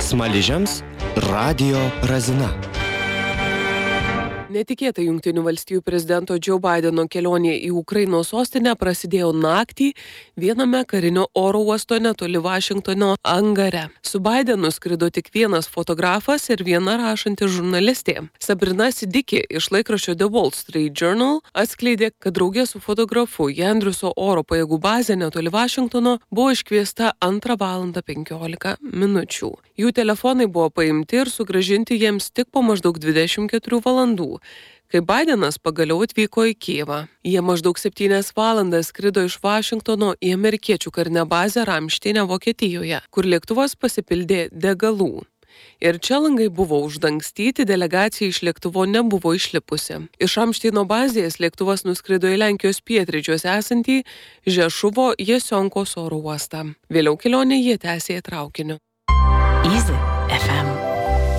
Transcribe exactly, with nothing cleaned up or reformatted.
Smaližiams radijo razina. Netikėta Jungtinių valstijų prezidento Joe Bideno kelionė į Ukrainos sostinę prasidėjo naktį viename karinio oro uosto netoli Vašingtono angare. Su Bidenu skrido tik vienas fotografas ir viena rašanti žurnalistė. Sabrina Siddiqui iš laikraščio The Wall Street Journal atskleidė, kad draugė su fotografu į Andriuso oro pajėgų bazę netoli Vašingtono buvo iškviesta antrą valandą penkiolika minučių. Jų telefonai buvo paimti ir sugrąžinti jiems tik po maždaug dvidešimt keturių valandų. Kai Bidenas pagaliau atvyko į Kijevą. Jie maždaug septynias valandas skrido iš Vašingtono į amerikiečių karinę bazę Ramšteine, Vokietijoje, kur lėktuvas pasipildė degalų. Ir čia langai buvo uždangstyti, delegacija iš lėktuvo nebuvo išlipusi. Iš Ramšteino bazės lėktuvas nuskrido į Lenkijos pietryčiuose esantį Žešuvo Jesionkos oro uostą. Vėliau kelionę jie tęsė traukiniu. Easy.